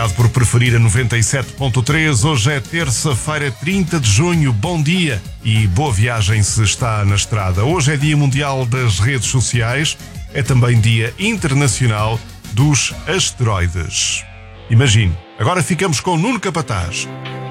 Obrigado por preferir a 97.3. Hoje é terça-feira, 30 de junho. Bom dia e boa viagem se está na estrada. Hoje é Dia Mundial das Redes Sociais. É também Dia Internacional dos Asteroides. Imagine, agora ficamos com Nuno Capataz.